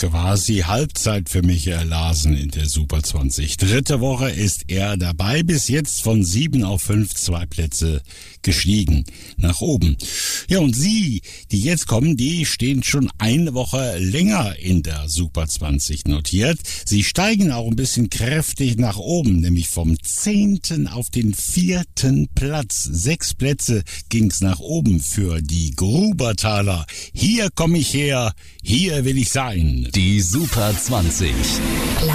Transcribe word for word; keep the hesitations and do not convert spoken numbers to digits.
Quasi Halbzeit für Michael Larsen in der Super zwanzig. Dritte Woche ist er dabei, bis jetzt von sieben auf fünf, zwei Plätze gestiegen, nach oben. Ja, und Sie, die jetzt kommen, die stehen schon eine Woche länger in der Super zwanzig notiert. Sie steigen auch ein bisschen kräftig nach oben, nämlich vom zehnten auf den vierten Platz. Sechs Plätze ging's nach oben für die Grubertaler. Hier komme ich her, hier will ich sein. Die Super zwanzig.